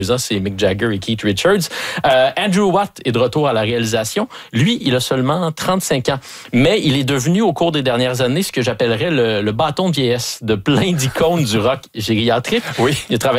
c'est Mick Jagger et Keith Richards. Andrew Watt est de retour à la réalisation. Lui, il a seulement 35 ans. Mais il est devenu, au cours des dernières années, ce que j'appellerais le bâton de vieillesse de plein d'icônes du rock gériatrique. Oui. Il a travaillé